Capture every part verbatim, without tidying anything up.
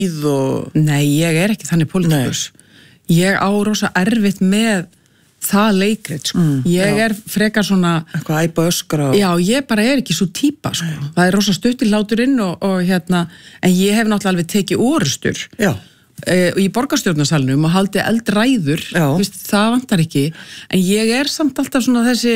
stríð og... Nei, ég er ekki þannig pólitíkus. Ég á rosa erfitt með það leikrit, sko. Mm, ég já. er frekar svona... Eitthvað æpa öskra og... Já, ég bara er ekki svo típa, sko. Nei. Það er rosa stutt í hláturinn og, og hérna... En ég hef náttúrulega alveg tekið orustur. Já. E, í borgarstjórnarsalnum og haldi eldræður. Já. Vist, það vantar ekki. En ég er samt alltaf svona þessi...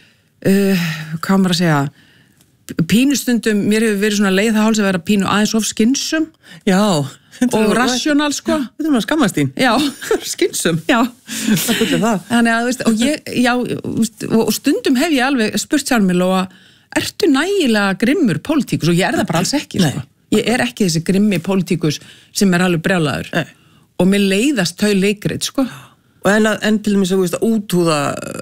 Uh, hvað maður að segja... Pínustundum, mér hefur verið svona leið það háls að vera pínu aðeins of skynsum. Já. Og rassjónal, sko. Þetta er maður skammast þín. Já. Skynsum. Já. Það byrja það. Þannig að, veist, og ég, já, veist, og stundum hef ég alveg spurt sjálf mig og ertu nægilega grimmur pólitíkus og ég er það bara alls ekki, sko. Nei. Ég er ekki þessi grimmi pólitíkus sem er alveg brjálaður. Nei. Og mér leiðast þau leikrit, sko. Og en, en til dæmis að, veist, að úthúða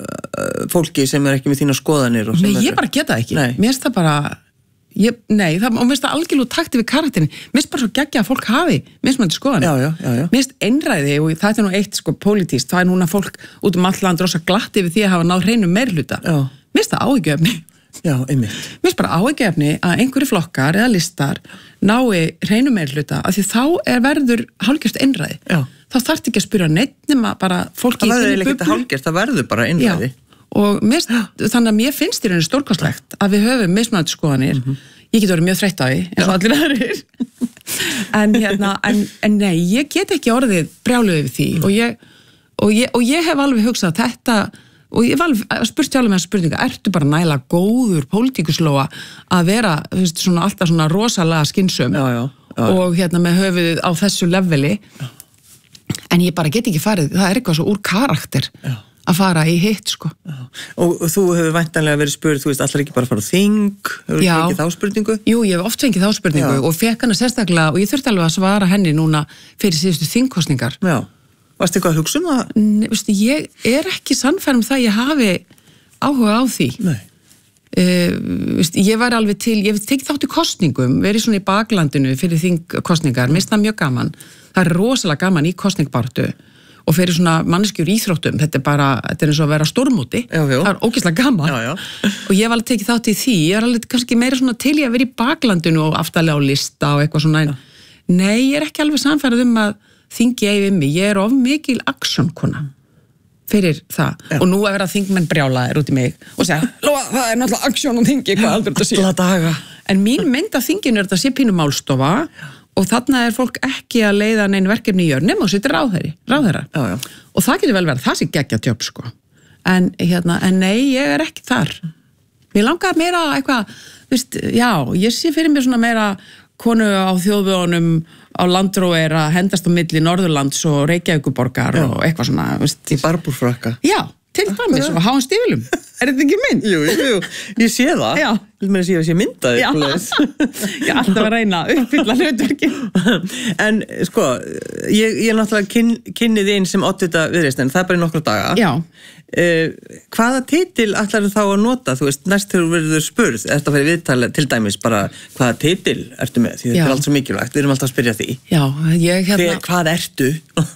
fólki sem er ekki með þína skoðanir og Nei, ég er... bara geta ekki. Nei. Mér finnst það bara... Ég, nei, það, og mér finnst það algjörlega takti við karakterin. Mér finnst bara svo geggja að fólk hafi mismunandi skoðanir. Já, já, já, já. Mér finnst einræði og það er nú eitt sko pólitískt, það er núna fólk út um alland rosa glatt yfir því að hafa náð hreinu meirhluta. Mér finnst það áhyggjuefni. Já, einmitt. Mér finnst bara áhyggjuefni að einhverju flokkar eða listar nái hreinu meirhluta af því þá er verður hálfgjört einræði. Já. Þá þarf ekki að spyrja neitt nema bara fólki í þinni bublu. Hálfgjört, það verður bara einræði. Já. Og mér, þannig að mér finnst í rauninu stórkostlegt að við höfum mismunandi skoðanir. Mm-hmm. Ég get verið mjög þreytt á því, eins og allir aðrir. en, hérna, en, en nei, ég get ekki orðið brjáluð yfir því mm. og, ég, og, ég, og ég hef alveg hugsað þetta og ég hef alveg spurt sjálf með þessu spurninga, ertu bara næla góður pólitíkuslóa að vera veist, svona, alltaf svona rosalega skynsum já, já, já. og hérna með höfuðið á þessu leveli já. En ég bara get ekki farið, það er eitthvað svo úr karakter. Já. Að fara í hitt, sko. Já. Og þú hefur væntanlega verið spurð, þú veist, allar ekki bara að fara á þing, hefur þú fengið þá spurningu? Jú, ég hef oft fengið þá spurningu Já. Og fekk hana sérstaklega, og ég þurfti alveg að svara henni núna fyrir síðustu þingkostningar. Já, varstu eitthvað að hugsa um það? Nei, veistu, ég er ekki sannfærð um það að ég hafi áhuga á því. Nei. Uh, veistu, ég var alveg til, ég hef tekið þátt í kostningum, verið svona í baklandinu fyrir þingkostningar, mér finnst það mjög gaman. Það er rosalega gaman í kostningbaráttu. Og fyrir svona manneskjur íþróttum, þetta er bara, þetta er eins og að vera stórmóti, já, já. Það er ógeðslega gaman já, já. Og ég hef alveg tekið þátt í því, ég er alveg kannski meira svona til ég að vera í baklandinu og aftalega á lista og eitthvað svona, já. Nei, ég er ekki alveg samfærið um að þingi eigi við mig, ég er of mikil aksjónkona fyrir það, já. Og nú að vera þingmenn brjálaðir út í mig og segja, Lóa, það er náttúrulega aksjón og þingi, hvað heldur þetta sé? Alla daga. En mín mynd af þinginu er þetta sé pínu málstofa og þarna er fólk ekki að leiða neinn verkefni í jörn, nema og sittir ráðherri, ráðherra. Já, já. Og það getur vel verið, það sé geggja tjöp, sko. En, hérna, en nei, ég er ekki þar. Mér langar meira eitthvað, veist, já, ég sé fyrir mér svona meira konu á þjóðvögunum á landrói að hendast á milli Norðurlands og Reykjavíkurborgar og eitthvað svona, veist. Í barbúrfrakka. Já, til dæmis og háan stífilum. Er þetta ekki mynd? Jú, jú, jú, ég sé það. Já. Vil mér að sé að sé myndaði. Já, ég er alltaf að reyna að uppfylla hlutverkin. En sko, ég, ég er náttúrulega kyn, kynnið inn sem oddvita Viðreisnar, það er bara í nokkra daga. Já. Uh, hvaða titil ætlarðu þá að nota? Þú veist, næst þegar þú verður spurð, ertu að fara í viðtali til dæmis bara hvaða titil ertu með? Því þetta Já. Er allt svo mikilvægt, við erum alltaf að spyrja því. Já, ég hérna... Hver, hvað ertu?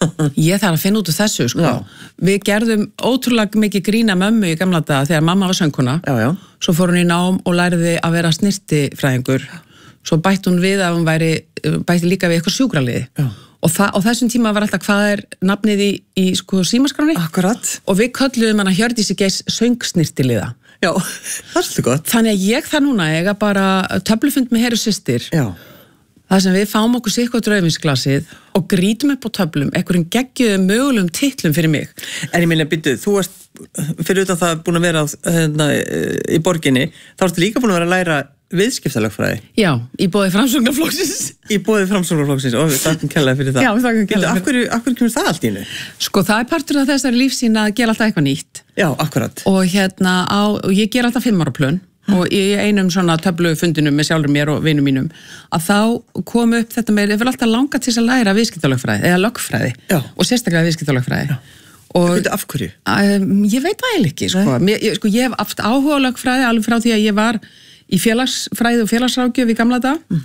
Ég þarf að finna út úr þessu, sko. Já. Við gerðum ótrúlega mikið grína mömmu í gamla daga þegar mamma var söngkona. Já, já. Svo fór hún í nám og lærði að vera snirtifræðingur. Svo bætti hún við að hún væri, bætti líka við eitthvað sjúkraliði. Já. Og það, á þessum tíma var alltaf hvað er nafnið í, í sko símaskráni. Akkurat. Og við kölluðum hana Hjördísi Geirs söngsnirtiliða. Já, það er svolítið gott. Þannig að ég það núna, ég að bara töflufund með herru systir. Já. Það sem við fáum okkur sikkur drauminsglasið og grítum upp á töflum, einhverjum geggjuðum mögulegum titlum fyrir mig. En ég meina, byrju, þú varst fyrir utan það búin að vera hérna, í borginni, þá ertu líka búin að vera að læra viðskiptalögfræði. Já, í boði Framsóknarflokksins. Í boði Framsóknarflokksins, og við þakkum kærlega fyrir það. Já, við þakkum kærlega fyrir það. Af hverju kemur það allt í einu? Sko, það er partur af þessari lífsýn að gera alltaf eitthvað nýtt. Já, akkurat. Og hérna, á, og ég ger alltaf fimm ára plön, mm. og í einum svona töflufundinum með sjálfur mér og vinum mínum, að þá kom upp þetta með, ég vil alltaf langa til að læra viðskiptalögfræði, eða lögfræði, Já. Og sérstaklega viðskiptalögfræði. Og af hverju? Um, ég veit það eiginlega ekki, sko. Mér, ég, sko. Ég hef haft áhuga á lögfræði alveg frá því að ég var í félagsfræði og félagsráðgjöf í gamla dag. Mm.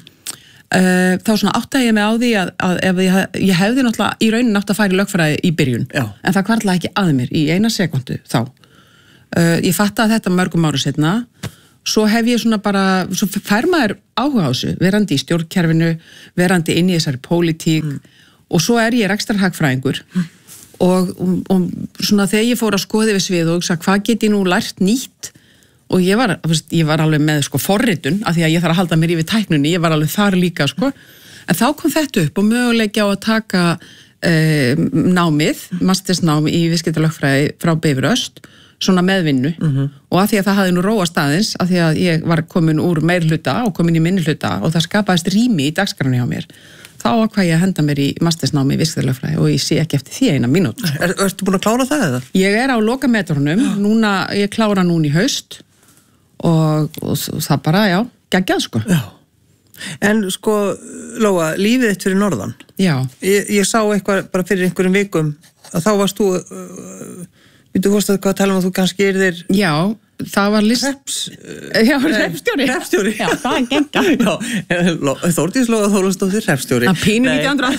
Uh, þá svona áttaði ég mig á því að, að ef ég, ég hefði náttúrulega í raunin átt að fara í lögfræði í byrjun. Já. En það hvarflaði ekki að mér í eina sekundu þá. Uh, ég fattaði þetta mörgum ára seinna svo hef ég svona bara, svo fær maður áhuga á þessu, verandi í stjórnkerfinu, verandi inn í þessari pólitík mm. og svo er ég rekstrarhagfræðingur mm. og, og, og svona þegar ég fór að skoða við svið og hugsa hvað get ég nú lært nýtt og ég var, ég var alveg með sko forritun af því að ég þarf að halda mér yfir tæknunni, ég var alveg þar líka sko, en þá kom þetta upp og möguleiki á að taka eh, námið, mastersnám í viðskiptalögfræði frá Bifröst svona meðvinnu mm-hmm. og að því að það hafði nú róast aðeins að því að ég var komin úr meirhluta og komin í minnihluta og það skapaðist rými í dagskránni hjá mér þá ákvað ég að henda mér í mastersnámi í viðskiptalögfræði og ég sé ekki eftir því eina mínútu. Er, ertu búin að klára það eða? Ég er á lokametrunum, núna, ég klára núna í haust og, og það bara, já, geggjað sko. Já. En sko, Lóa, lífið þitt fyrir norðan. Já. Ég, ég sá eitthvað bara fyrir einhverjum vikum að þá varst þú uh, Þú fórst að hvað tala um að þú kannski er þér... Já, það var list... Hreps... Já, hreppstjóri. Hreppstjóri. Já, það er geggjað. Já, Þórdís Lóa Þórhallsdóttir, hreppstjóri. Það pínir nítján hundruð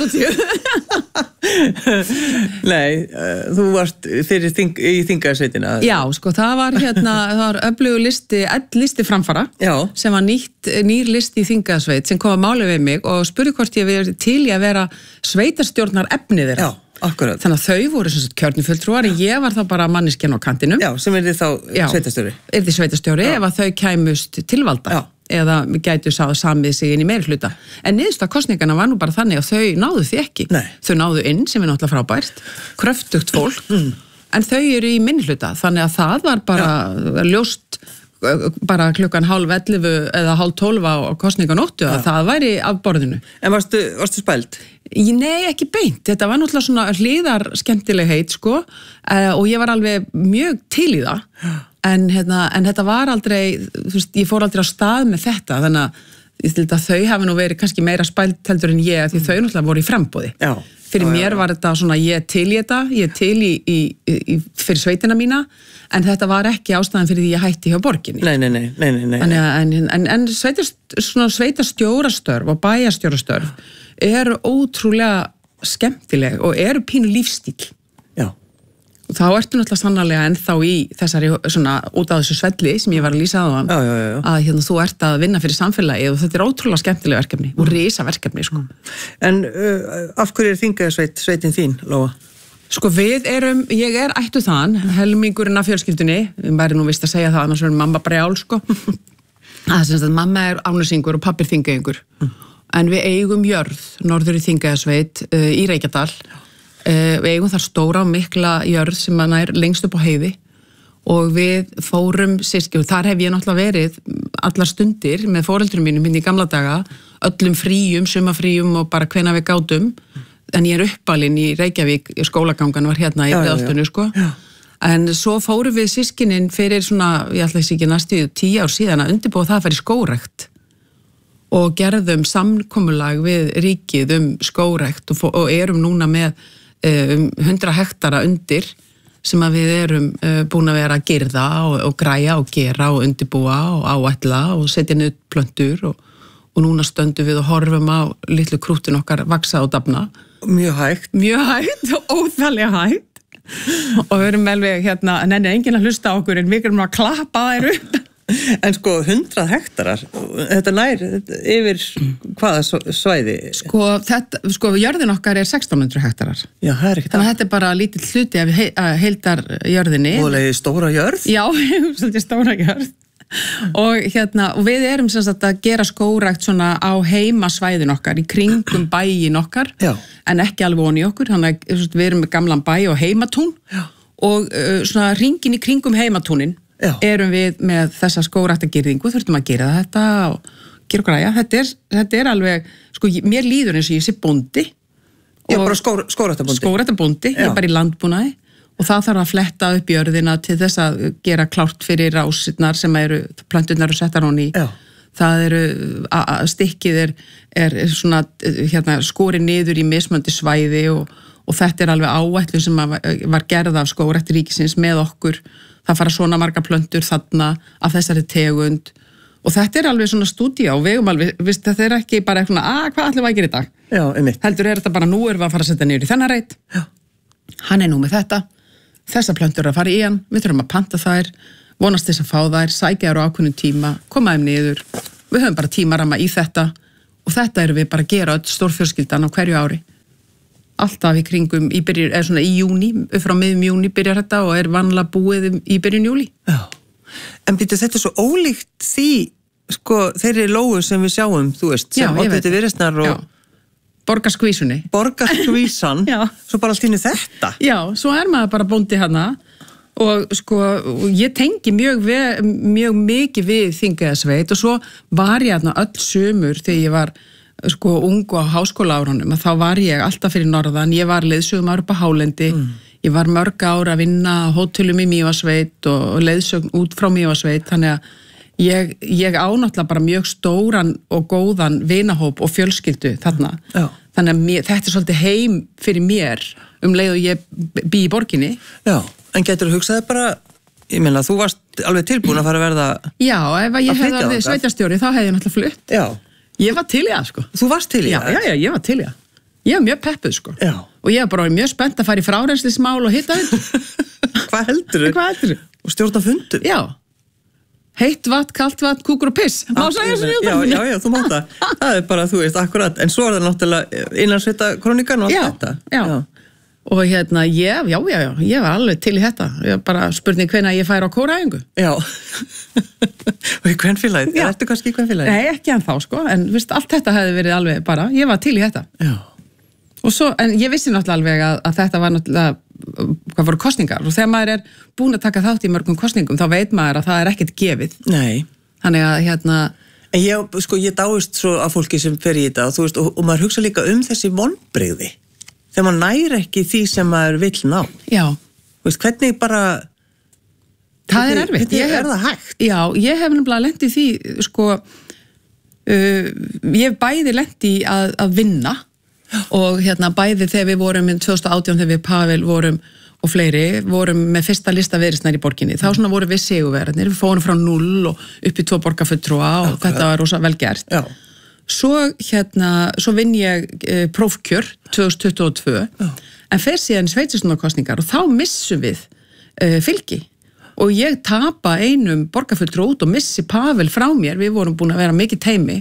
áttatíu. Nei, þú varst fyrir þing, í þingasveitina. Já, sko, það var hérna, það var öflugur listi, ell listi framfara, Já. Sem var nýtt, nýr listi í þingasveit sem kom að máli við mig og spurði hvort ég verið til í að vera sveitarstjórnar efnið þeirra. Já. Akkurat. Þannig að þau voru svona kjörnufulltrúar en ég var þá bara manneskjan á kantinum. Já, sem er þið þá Já, sveitastjóri. Er þið sveitastjóri ef að þau kæmust tilvalda Já. Eða gætu sá samið sig inn í meirihluta. En niðurstaða kosningana var nú bara þannig að þau náðu því ekki. Nei. Þau náðu inn sem er náttúrulega frábært, kröftugt fólk, mm. en þau eru í minnihluta. Þannig að það var bara Já. Ljóst bara klukkan hálf ellefu eða hálf tólf á kosninganóttu að það væri af borðinu. En varstu, varstu spæld? Nei, ekki beint. Þetta var náttúrulega svona hliðar skemmtilegheit sko uh, og ég var alveg mjög til í það en, hérna, en þetta var aldrei, þú veist, ég fór aldrei á stað með þetta þannig að ég held að þau hafi nú verið kannski meira spæld heldur en ég því þau náttúrulega voru í framboði. Já. Fyrir mér var þetta svona ég til í þetta, ég til í, í, í fyrir sveitina mína en þetta var ekki ástæðan fyrir því ég hætti hjá borginni. Nei, nei, nei, nei, nei. En, en, en, en sveitast, svona sveitastjórastörf og bæjarstjórastörf eru ótrúlega skemmtileg og eru pínu lífstíl. Já. Og þá ertu náttúrulega sannarlega ennþá í þessari svona út á þessu svelli sem ég var að lýsa á hann já, já, já. að hérna, þú ert að vinna fyrir samfélagi og þetta er ótrúlega skemmtileg verkefni og risa verkefni sko. En uh, af hverju er þingasveit sveitin þín, Lóa? Sko við erum, ég er ættu þann, helmingurinn af fjölskyldunni, við væri nú vist að segja það annars verður mamma brjál sko. Það sem að mamma er ánæsingur og pappir þingaengur. Mm. En við eigum jörð, norður í Þingeyjarsveit, uh, í Reykjadal. Uh, við eigum þar stóra og mikla jörð sem að nær lengst upp á heiði og við fórum síski og þar hef ég náttúrulega verið allar stundir með foreldrum mínum hinn í gamla daga, öllum fríum, sumafríum og bara hvenær við gátum. En ég er uppalinn í Reykjavík, skólagangan var hérna í Breiðholtinu sko. Já. En svo fórum við sískinin fyrir svona, ég ætla ekki næstu tíu ár síðan að undirbúa það að fara í skógrækt og gerðum samkomulag við ríkið um skógrækt og, og erum núna með um, hundrað hektara undir sem að við erum uh, búin að vera að girða og, og græja og gera og undirbúa og áætla og setja niður plöntur og, og núna stöndum við og horfum á litlu krútin okkar vaksa og dafna. Mjög hægt. Mjög hægt og óþægilega hægt og við erum alveg hérna, nenni enginn að hlusta á okkur en við erum að klappa þær upp. En sko hundrað hektarar, þetta nær yfir hvaða svæði? Sko, þetta, sko jörðin okkar er sextán hundruð hektarar. Já, það er ekki það. Þannig að þetta er bara lítill hluti af he heildar jörðinni. Ólega stóra jörð? Já, svolítið stóra jörð. Og hérna, og við erum sem sagt að gera skógrækt svona á heimasvæðin okkar, í kringum bæin okkar, Já. En ekki alveg onni okkur, þannig að við erum með gamlan bæ og heimatún Já. Og uh, svona ringin í kringum heimatúnin Já. Erum við með þessa skógræktagirðingu, þurftum að gera þetta og gera græja, þetta er, þetta er alveg, sko, mér líður eins og ég sé bóndi. Já, bara skór, skógræktabóndi. Skógræktabóndi, ég er bara í landbúnaði. Og það þarf að fletta upp jörðina til þess að gera klárt fyrir rásirnar sem eru, plönturnar eru settar honni í. Já. Það eru, stikkið er, er svona, hérna, skorið niður í mismöndi svæði og, og þetta er alveg áætlun sem var gerð af skógrækt ríkisins með okkur. Það fara svona marga plöntur þarna af þessari tegund og þetta er alveg svona stúdía og við erum alveg, viðst, þetta er ekki bara eitthvað, að hvað ætlum við að gera í dag? Já, einmitt. Heldur er þetta bara nú erum við að fara að setja niður í þennan reit. Já. Hann er nú með þetta. Þessar plöntur að fara í hann, við þurfum að panta þær vonast þess að fá þær, sækja þær á ákveðnum tíma, koma þeim niður, við höfum bara tímaramma í þetta og þetta erum við bara að gera öll stórfjölskyldan á hverju ári. Alltaf í kringum, í byrjun, eða svona í júni, upp frá miðum júni byrjar þetta og er vanlega búið í byrjun júli. Já, en býtu þetta er svo ólíkt því, sko, þeirri lóu sem við sjáum, þú veist, sem oddviti Viðreisnar og... Já. Borgarskvísunni. Borgarskvísan, svo bara allt inn í þetta. Já, svo er maður bara bóndi hana og sko, og ég tengi mjög, við, mjög mikið við Þingeyjarsveit og svo var ég hérna öll sumur þegar ég var sko ung á háskólaárunum að þá var ég alltaf fyrir norðan, ég var leiðsögum ára upp á Hálendi, mm. ég var mörg ára að vinna á hótelum í Mývatnssveit og, og leiðsögn út frá Mývatnssveit, þannig að Ég, ég ánáttúrulega bara mjög stóran og góðan vinahóp og fjölskyldu þarna. Já. Þannig að mér, þetta er svolítið heim fyrir mér um leið og ég bý í borginni. Já, en getur þú hugsaði bara, ég meina, þú varst alveg tilbúin að fara að verða Já, ef ég hefði alveg sveitarstjóri þá hefði ég náttúrulega flutt. Já. Ég var til í það, sko. Þú varst til í það? Já, já, já, ég var til í það. Ég var mjög peppuð, sko. Já. Og ég var bara mjög spennt að fara í frárenslismál og hitta þetta. Hvað heldur Hvað heldur Og stjórna fundum? Já. Heitt vatn, kalt vatn, kúkur og piss. Má segja þessu já, já, já, þú mátt það. Það er bara, þú veist, akkurat. En svo er það náttúrulega innansveita kronikan og allt já, þetta. Já, já. Og hérna, ég, já, já, já, ég var alveg til í þetta. Ég bara spurning hvenær ég fær á kóraæfingu. Já. Og í kvenfélagið? Ertu kannski í kvenfélagið? Nei, ekki ennþá, sko. En, viðst, allt þetta hefði verið alveg bara, ég var til í þetta. Já. Og svo, en ég vissi náttúrulega alveg að, að þetta var náttúrulega, hvað voru kosningar og þegar maður er búin að taka þátt í mörgum kosningum þá veit maður að það er ekkert gefið. Nei. Þannig að hérna... En ég, sko, ég dáist svo af fólki sem fer í þetta og þú veist, og, og maður hugsa líka um þessi vonbrigði þegar maður næri ekki því sem maður vill ná. Já. Þú veist, hvernig bara... Það er erfitt. Hvernig er það hægt? Já, ég hef nefnilega lent í því, sko, uh, ég hef bæði lent í að, að vinna og hérna bæði þegar við vorum tvö þúsund og átján þegar við Pavel vorum og fleiri vorum með fyrsta lista Viðreisnar í borginni þá svona vorum við sigurvegarnir, við fórum frá null og upp í tvo borgarfulltrúa og já, þetta var rosa vel gert. Já. Svo hérna, svo vinn ég e, prófkjör tvö þúsund tuttugu og tvö já. En fer síðan sveitastjórnarkosningar og þá missum við e, fylgi og ég tapa einum borgarfulltrúa út og missi Pavel frá mér, við vorum búin að vera mikið teimi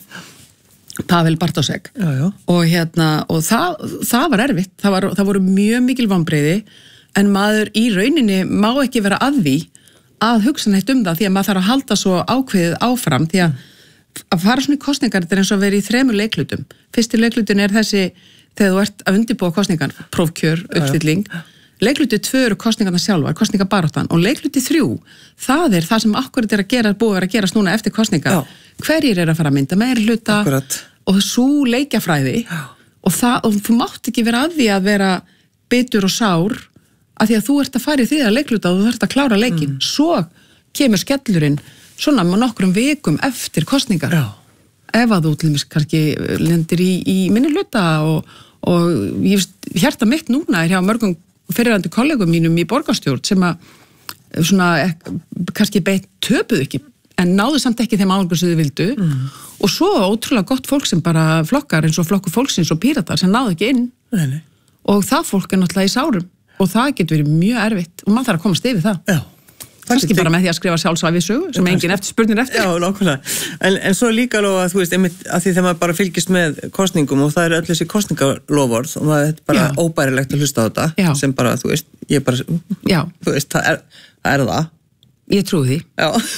Pavel Bartósek já, já. og hérna og það, það var erfitt, það, var, það voru mjög mikil vonbrigði en maður í rauninni má ekki vera að því að hugsa neitt um það því að maður þarf að halda svo ákveðið áfram því að að fara svona í kosningar þetta er eins og að vera í þremur leiklutum fyrsti leiklutin er þessi þegar þú ert að undirbúa kosningar, prófkjör, uppstilling já, já. Leikluti tvö eru kosningarna sjálfar, kosningabaráttan og leikluti þrjú, það er það sem akkurat er að gera, búið að gerast núna eftir kosningar já. Hverjir er að fara að mynda meiri hluta akkurat. Og svo leikjafræði og, það, og þú mátt ekki vera að því að vera bitur og sár að því að þú ert að fara í því að leikluta og þú ert að klára leikin mm. svo kemur skellurinn svona með nokkrum vikum eftir kosningar já. Ef að þú til dæmis kannski lendir í, í minni hluta og, og ég veist, hjarta mitt núna er hjá mörgum fyrirrandi kollegum mínum í borgarstjórn sem að svona kannski beitt töpuð ekki en náðu samt ekki þeim árangur sem þau vildu mm. og svo ótrúlega gott fólk sem bara flokkar eins og flokkur fólksins og píratar sem náðu ekki inn nei, nei. Og það fólk er náttúrulega í sárum og það getur verið mjög erfitt og maður þarf að komast yfir það. Já. Kannski bara með því að skrifa sjálfsvæfi sögu sem engin eftir spurnir eftir. Já, nákvæmlega. En, en svo líka alveg að þú veist, einmitt að því þegar maður bara fylgist með kosningum og það eru öll þessi kosningalofvörð og maður er bara já. Óbærilegt að hlusta á þetta já. Sem bara, þú veist, ég bara, já. Þú veist, það er það. Er það. Ég trúi því. Já.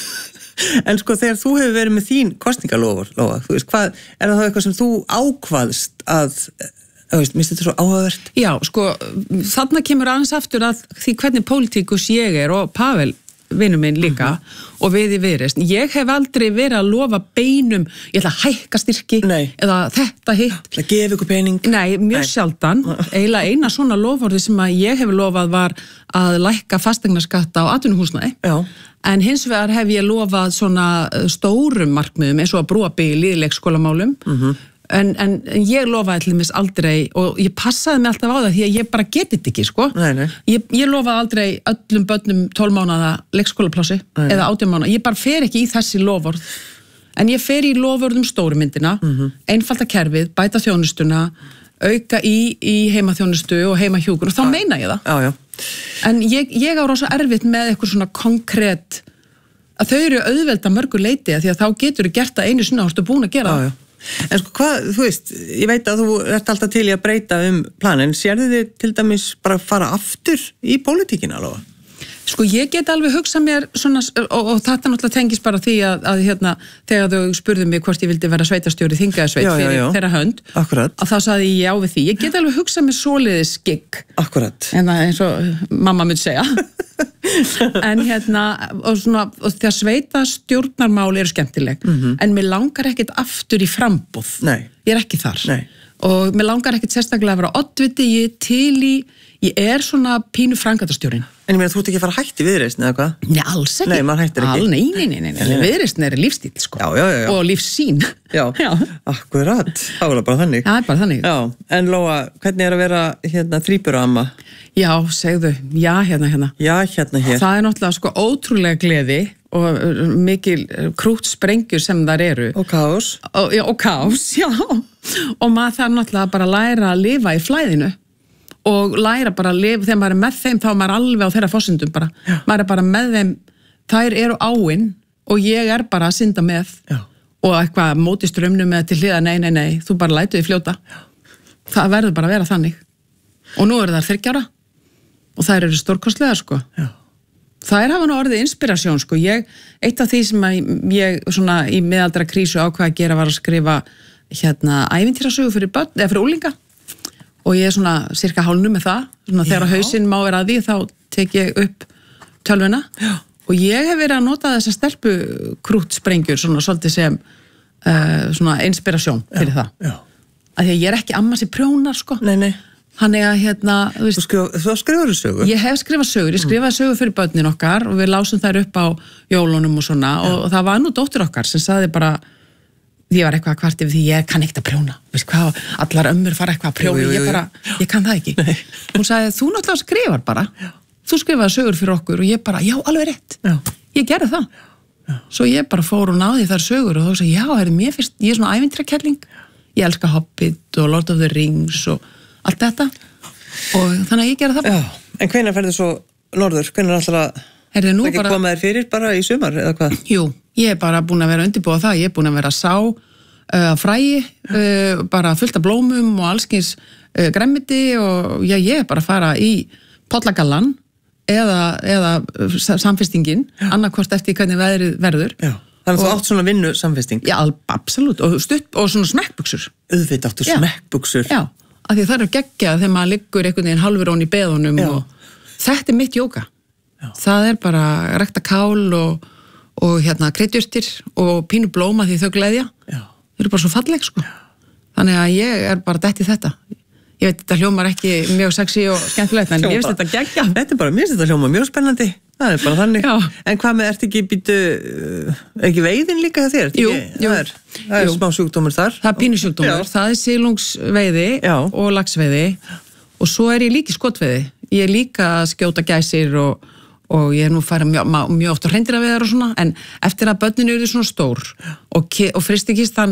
En sko þegar þú hefur verið með þín kosningalofvörð, þú veist, hvað, er það eitthvað sem þú ákvaðst að þú veist, minnst þetta svo áhugavert? Já, sko, þarna kemur aðeins aftur að því hvernig pólitíkus ég er og Pavel vinur minn líka mm-hmm. og við í Viðreisn. Ég hef aldrei verið að lofa beinum, ég ætla að hækka styrki Nei. Eða þetta hitt. Það gefi ykkur pening. Nei, mjög Nei. Sjaldan. Eiginlega eina svona loforði sem að ég hef lofað var að lækka fasteignaskatta á atvinnuhúsnæði. Já. En hins vegar hef ég lofað svona stórum markmiðum eins og að brúa byggja í leikskólamálum. Mhm. En, en ég lofaði til þess aldrei og ég passaði mig alltaf á það því að ég bara geti þetta ekki, sko. Nei, nei. Ég, ég lofaði aldrei öllum börnum tólf mánaða leikskólaplássi eða átján mánaða. Ég bara fer ekki í þessi lofvörð. En ég fer í lofvörðum stóru myndina, mm-hmm. einfalda kerfið, bæta þjónustuna, auka í, í heimaþjónustu og heimahjúkur og þá já. Meina ég það. Já, já. En ég, ég á rosa erfitt með eitthvað svona konkrétt að þau eru auðvelda mörgu leiti að því að þá getur þú gert það einu sinna og þú ert búin að gera já, já. En sko hvað, þú veist, ég veit að þú ert alltaf til í að breyta um planin, sérðu þið til dæmis bara fara aftur í pólitíkina alveg? Sko ég get alveg hugsað mér svona, og, og þetta náttúrulega tengist bara því að, að hérna, þegar þau spurðu mig hvort ég vildi vera sveitastjóri þingaðasveit fyrir já. þeirra hönd, Akkurat. að þá saði ég já við því. Ég get alveg hugsað mér svoleiðis gigg. Akkurat. En það eins og mamma myndi segja. En hérna, og svona, og þegar sveitastjórnarmál eru skemmtileg, mm-hmm. en mér langar ekkert aftur í frambúð. Nei. Ég er ekki þar. Nei. Og mér langar ekkert sérstaklega að vera oddviti, ég er til í, ég er svona pínu framkvæmdastjórinn. En ég meina, þú ert ekki að fara hætt í viðreisn eða hvað? Nei, alls ekki. Nei, maður hættir ekki. All, nei, nei, nei, nei, nei. Viðreisn er lífstíl, sko. Já, já, já, já. Og lífssýn. Já, já. Akkurat. Það var bara þannig. Það er bara þannig. Já, en Lóa, hvernig er að vera hérna þríburamma? Já, segðu, já, hérna, hérna. Já, hérna, hér. Það er náttúrulega sko ótrúlega gleði og mikil krútt sprengjur sem þar eru. Og kaos. Og, já, og kaos, já. Og maður þarf náttúrulega bara að læra að lifa í flæðinu. Og læra bara að lifa, þegar maður er með þeim þá er maður alveg á þeirra forsendum bara. Já. Maður er bara með þeim, þær eru áinn og ég er bara að synda með. Já. Og eitthvað móti strömmnum með til hliða, nei, nei, nei, þú bara lætu því fljóta. Það verður bara að vera þannig. Og nú eru það þriggja ára og þær eru stórkostlegar, sko. Já. Þær hafa nú orðið inspirasjón, sko. Ég, eitt af því sem ég svona í miðaldra krísu ákvað að gera var að skrifa hérna ævintýrasögu fyrir börn, eða fyrir unglinga. Og ég er svona cirka hálnu með það, svona þegar hausinn má vera að því, þá tek ég upp tölvuna. Já. Og ég hef verið að nota þessa stelpu krúttsprengjur, svona svolítið sem uh, svona inspirasjón fyrir já, það. Já. Af því að ég er ekki amma sem prjónar, sko. Nei, nei. Þannig að hérna, þú veist... Þú, þú skrifar sögur? Ég hef skrifað sögur, ég skrifaði sögur fyrir börnin okkar og við lásum þær upp á jólunum og svona já. Og það var nú dóttir okkar sem sagði bara, því ég var eitthvað að kvart yfir því ég kann ekkert að prjóna, veist hvað, allar ömmur fara eitthvað að prjóna, jú, jú, jú. ég bara, ég kann það ekki. Nei. Hún sagði, þú náttúrulega skrifar bara, já. Þú skrifaði sögur fyrir okkur og ég bara, já, alveg rétt, já. Ég gerði það. Já. Svo ég bara fór og náði þar sögur og þá sagði, já, er mér fyrst, ég er svona ævintýrakelling, ég elska Hobbit og Lord of the Rings og allt þetta og þannig að ég gerði það bara. Já, en hvenær ferðu svo norður, hvenær alltaf að það ekki bara... koma þér fyrir bara í sumar eða hvað? Jú, ég er bara búin að vera undirbúa það, ég er búin að vera að sá uh, fræi, uh, bara fullt af blómum og allskins uh, gremmiti og já, ég er bara að fara í pollagallan eða, eða samfestingin, annarkvort eftir hvernig veðrið verður. Já, þannig að þú átt svona vinnu samfesting. Já, absolutt, og stutt og svona smekkbuxur. Auðvitað áttu smekkbuxur. Já, af því það er geggjað þegar maður liggur einhvern veginn halvur ón í beðunum já. Og þetta er mitt jóga. Já. Það er bara rækta kál og, og hérna kryddjurtir og pínu blóma því þau gleðja. Já. Þau eru bara svo falleg, sko. Já. Þannig að ég er bara dætt í þetta. Ég veit, þetta hljómar ekki mjög sexy og skemmtilegt, en ég finnst þetta geggjað. Þetta er bara, mér finnst þetta hljómar mjög spennandi. Það er bara þannig. Já. En hvað með, ert ekki býtu, er ekki veiðin líka þér? Jú, ekki, jú. Það er, það er smá sjúkdómur þar. Það er pínu sjúkdómur. Það er silungsveiði Já. Og laxveiði og svo er ég líka í skotveiði. Ég er líka að skjóta gæsir og, og ég er nú færa mjög, mjög oft á hreindýraveiðar og svona, en eftir að börnin eru svona stór og, og fristikistan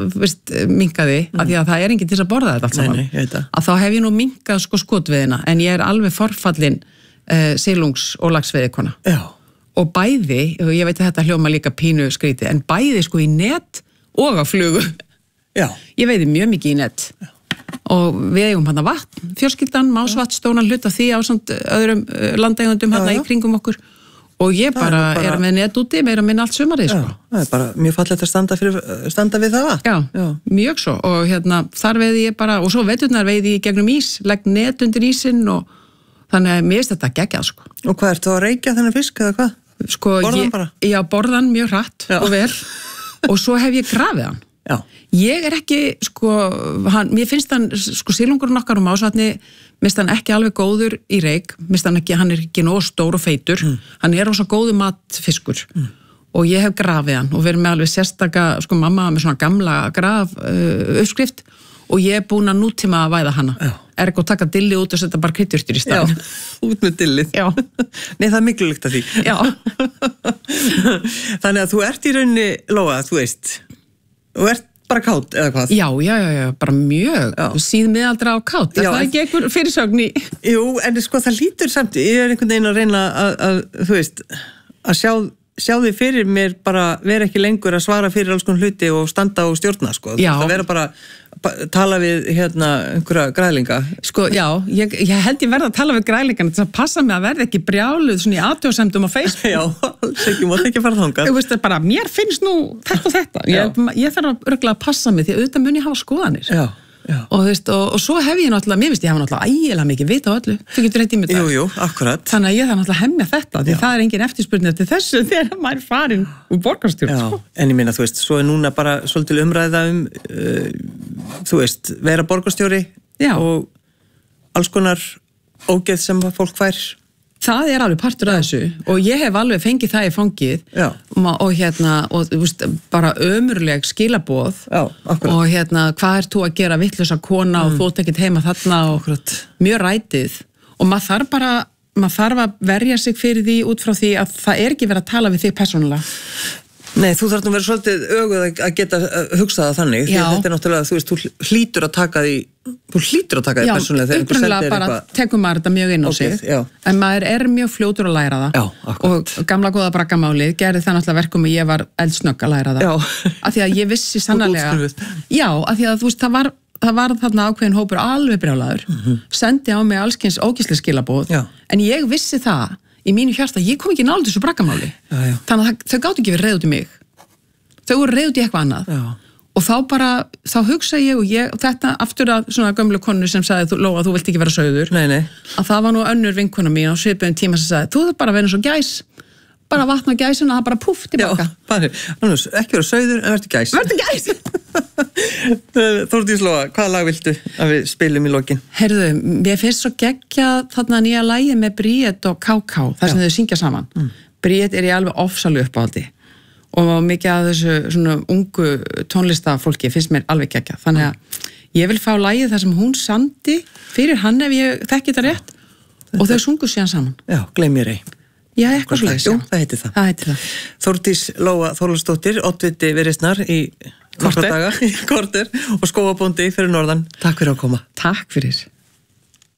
minkaði, mm. af því að það er enginn til að borða þetta allt saman, nei, nei, að þá hef ég nú minkað sko skotveiðina, en ég er alveg forfallin uh, silungs- og laxveiðikona. Já. Og bæði, og ég veit að þetta hljóma líka pínu skríti, en bæði sko í net og á flugu. Já. Ég veiði mjög mikið í net. Já. Og við eigum hann að vatn, fjölskyldan, Másvatn, stónan hluta því á samt öðrum landeigundum hann í kringum okkur og ég bara, bara er með net úti meira minn allt sumarið, sko. Já, það er bara mjög fallegt að standa, fyrir, standa við það vatn. Já, Já, mjög svo og hérna þar veiði ég bara, og svo veturnar veiði ég gegnum ís, legg net undir ísinn og þannig að mér finnst þetta geggjað, sko. Og hvað ert þú að reykja þennan fisk eða hvað? Sko, borðan ég, bara? Já, borðan mjög hratt Já. Og vel og svo hef ég grafið hann. Já. Ég er ekki, sko, hann, mér finnst hann, sko, silungurinn okkar og Másvatni, minnst hann ekki alveg góður í reik, minnst hann ekki, hann er ekki nóg stór og feitur, mm. hann er ósað góðu matfiskur mm. og ég hef grafið hann og verið með alveg sérstaka, sko, mamma með svona gamla graf uh, uppskrift og ég er búin að nútíma að væða hana. Já. Er ekki að taka dillið út og setja bara kryddjurtir í staðinn. Já, út með dillið. Já. Nei, það er miklu lykt af því. Já. Þannig að þú ert í rauninni, Lóa, þú veist, þú ert bara kátt eða hvað? Já, já, já, já, bara mjög síð miðaldra á kátt, er það ekki einhver fyrirsögn í? Jú, en sko það lítur samt, ég er einhvern veginn að reyna að, að þú veist, að sjá sjáði fyrir mér bara vera ekki lengur að svara fyrir alls konar hluti og standa og stjórna, sko. Já. Það vera bara tala við hérna einhverja grælinga. Sko, já, ég, ég held ég verða að tala við grælingan þess að passa mig að verða ekki brjáluð svona í athugasemdum á Facebook. Já, alls ekki, mátt ekki fara þangað. Þú veist, bara, mér finnst nú þetta og þetta. Ég, ég þarf að örgulega að passa mig því auðvitað mun ég hafa skoðanir. Já. Já. Og, veist, og, og svo hef ég náttúrulega, mér finnst ég hafa náttúrulega ægilega mikið vita á öllu, þú getur heitt í mig það. Jú, jú, akkurat. Þannig að ég þarf náttúrulega að hemja þetta, því Já. það er engin eftirspurning til þessu þegar maður er farin úr borgarstjórn. Já, en ég minna, þú veist, svo er núna bara svolítil umræða um, uh, þú veist, vera borgarstjóri Já. Og alls konar ógeð sem fólk fær. Það er alveg partur af þessu og ég hef alveg fengið það í fangið og, og hérna, og þú veist, bara ömurleg skilaboð. Já, akkurat. Og hérna, hvað ert þú að gera vittlausa kona mm. og þú ert ekkert heima þarna og akkurat. Mjög rætið og maður þarf bara, maður þarf að verja sig fyrir því út frá því að það er ekki verið að tala við þig persónulega. Nei, þú þarf nú að vera svolítið öguð að geta hugsað það þannig, því þetta er náttúrulega, þú veist, þú hlýtur að taka því, þú hlýtur að taka því persónulega þegar einhver sendir eitthvað. Já, upprunalega bara tekum maður þetta mjög inn á sig, okay, en maður er mjög fljótur að læra það. Já, akkurat. Og gamla góða braggamálið gerði það náttúrulega verkum að ég var eldsnögg að læra það. Já. Af því að ég vissi sannarlega, já, af því að þú veist, það var, það var þarna ákveðin hópur alveg brjálaður, mm-hmm. sendi á mig allskyns ógeðsleg skilaboð, en ég vissi það í mínu hjarta, ég kom ekki nálægt þessu braggamáli. Já, já. Þannig að þau gátu ekki verið reið út í mig. Þau voru reið út í eitthvað annað. Já. Og þá bara, þá hugsa ég og ég, og þetta aftur að svona gömlu konu sem sagði, Lóa, þú vilt ekki vera sauður. Nei, nei. Að það var nú önnur vinkona mín á svipuðum tíma sem sagði, þú þarf bara að vera eins og gæs, bara vatna gæsina, það bara puff tilbaka. Já, bara, annars, ekki vera sauður, en verður gæs. Verður gæs! Þórdís Lóa, hvaða lag viltu að við spilum í lokin? Heyrðu, mér finnst svo geggja þarna nýja lagi með Bríett og Ká Ká, þar sem þau syngja saman. Mm. Bríett er ég alveg ofsalu uppáhaldi og mikið af þessu svona ungu tónlistafólki finnst mér alveg geggja. Þannig að ég vil fá lagið þar sem hún samdi fyrir hann ef ég þekki þetta rétt þetta... og þau sungu síðan saman. Já, gleym ég rey. Já, eitthvað slags. Jú, það heitir það. Það heitir það. Þórdís Lóa Þorvaldsdóttir, oddviti Viðreisnar í nokkra daga, í korter og skóabóndi fyrir norðan. Takk fyrir að koma. Takk fyrir.